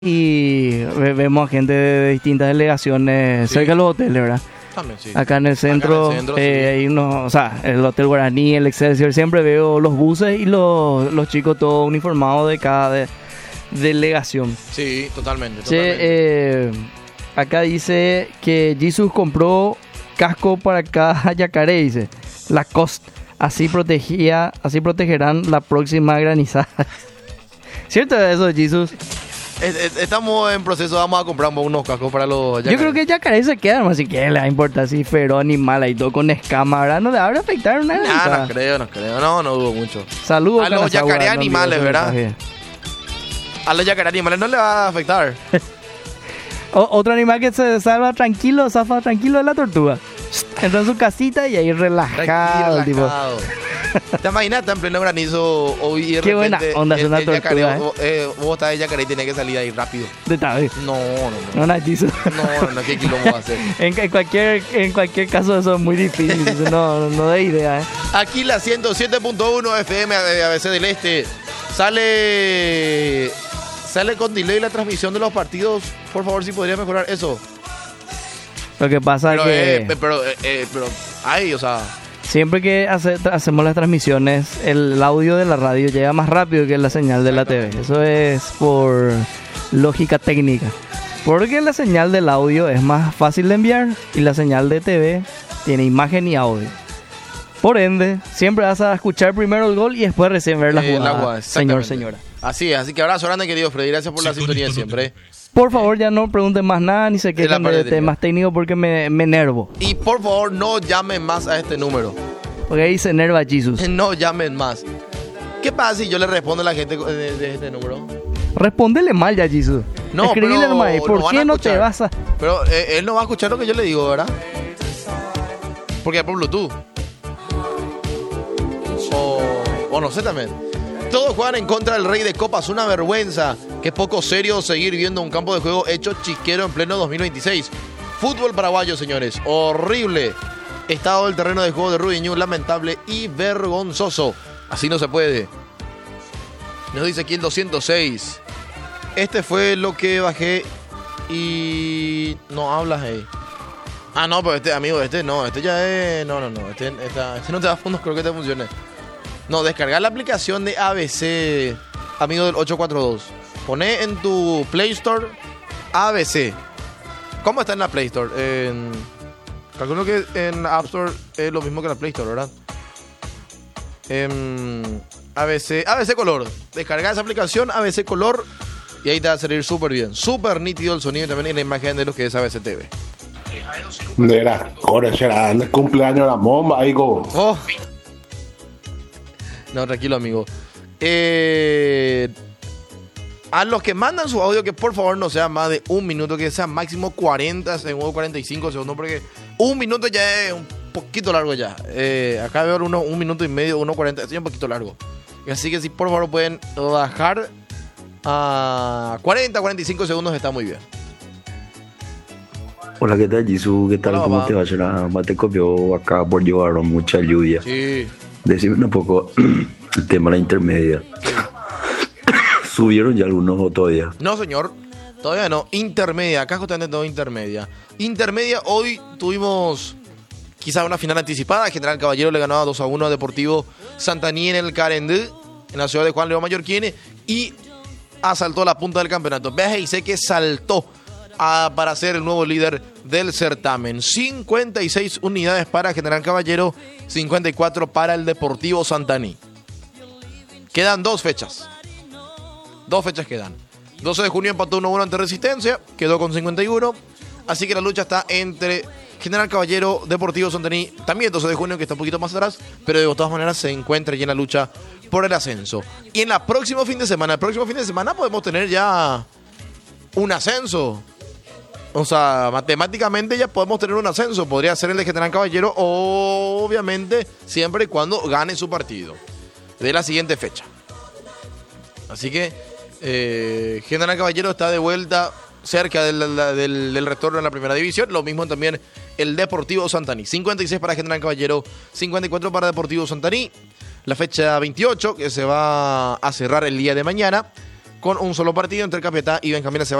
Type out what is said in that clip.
y vemos a gente de distintas delegaciones cerca de los hoteles, ¿verdad? También, sí. Acá en el centro, sí. hay unos, o sea, el Hotel Guaraní, el Excelsior, siempre veo los buses y los chicos todos uniformados de cada delegación. Sí, totalmente. Che, acá dice que Jesus compró casco para cada yacaré, dice Lacoste, así protegerán la próxima granizada. ¿Cierto eso, Jesus? Estamos en proceso, vamos a comprar unos cascos para los yacarés. Yo creo que el yacaré se queda, más si que le importa si feroz animal ahí todo con escama, ¿verdad? No le habrá afectar una granizada. No creo, no dudo mucho. Saludos a los yacaré animales, ¿verdad? A los yacaré animales no le va a afectar. Otro animal que se zafa tranquilo de la tortuga. Entra en su casita y ahí relajado. Tipo. ¿Te imaginas? Está en pleno granizo y de Qué buena onda es una tortuga. Yacaré, vos estás de yacaré y tenés que salir ahí rápido. De tal. No, ¿qué quilombo va a hacer? En cualquier caso eso es muy difícil. No da idea. Aquí la 107.1 FM ABC del Este sale con delay la transmisión de los partidos. Por favor, si podría mejorar eso. Lo que pasa es que... Pero, o sea... Siempre que hacemos las transmisiones, el audio de la radio llega más rápido que la señal de la TV. Eso es por lógica técnica. Porque la señal del audio es más fácil de enviar y la señal de TV tiene imagen y audio. Por ende, siempre vas a escuchar primero el gol y después recién ver la jugada, señora. Así es, así que abrazo grande, querido Freddy. Gracias por la sintonía siempre. Por favor, ya no pregunten más nada ni se queden de temas técnicos porque me enervo. Y por favor, no llamen más a este número. Porque ahí se enerva Jesus. No llamen más. ¿Qué pasa si yo le respondo a la gente de este número? Respóndele mal ya, Jesus. No, escribile hermano, ¿por qué no te vas a...? Pero él no va a escuchar lo que yo le digo, ¿verdad? Porque es por Bluetooth. O no sé también. Todos juegan en contra del Rey de Copas, una vergüenza. Que es poco serio seguir viendo un campo de juego hecho chiquero en pleno 2026. Fútbol paraguayo, señores. Horrible. Estado del terreno de juego de Rudy Ñu, lamentable y vergonzoso. Así no se puede. Nos dice aquí el 206. Este fue lo que bajé y... No hablas ahí. Ah, no, pero amigo, no. Este ya es... No. Este no te da fondos, creo que te funcione. No, descargar la aplicación de ABC, amigo del 842. Poné en tu Play Store ABC. ¿Cómo está en la Play Store? Calculo que en App Store es lo mismo que en la Play Store, ¿verdad? ABC Color. Descargar esa aplicación, ABC Color, y ahí te va a salir súper bien. Súper nítido el sonido y también la imagen de lo que es ABC TV. Mira, ahora será el cumpleaños de la momba, ahí go. Oh. No, tranquilo, amigo. A los que mandan su audio, que por favor no sea más de un minuto, que sea máximo 40 segundos, 45 segundos, porque un minuto ya es un poquito largo ya. Acá veo un minuto y medio, 1:40, es un poquito largo. Así que si por favor pueden bajar a 40, 45 segundos, está muy bien. Hola, ¿qué tal, Jisoo? ¿Qué tal? Hola, ¿Cómo papá. te va? Yo te copió acá por llevar mucha lluvia. Sí. Decime un poco el tema de la intermedia. ¿Subieron ya algunos o todavía? No, señor. Todavía no. Intermedia. Acá justamente todo intermedia. Intermedia, hoy tuvimos quizá una final anticipada. General Caballero le ganó 2-1 a Deportivo Santaní en el Carendú, en la ciudad de Juan León Mallorquín, y asaltó la punta del campeonato. BGIC que saltó para ser el nuevo líder del certamen. 56 unidades para General Caballero, 54 para el Deportivo Santaní. Quedan 2 fechas. 2 fechas quedan. 12 de junio empató 1-1 ante Resistencia, quedó con 51. Así que la lucha está entre General Caballero, Deportivo Santaní, también 12 de junio, que está un poquito más atrás, pero de todas maneras se encuentra ya en la lucha por el ascenso. Y en el próximo fin de semana podemos tener ya un ascenso. O sea, matemáticamente ya podemos tener un ascenso. Podría ser el de General Caballero, obviamente, siempre y cuando gane su partido de la siguiente fecha. Así que General Caballero está de vuelta cerca del retorno en la primera división. Lo mismo también el Deportivo Santaní. 56 para General Caballero, 54 para Deportivo Santaní. La fecha 28, que se va a cerrar el día de mañana. con un solo partido entre Capiatá y Benjamín Acevedo.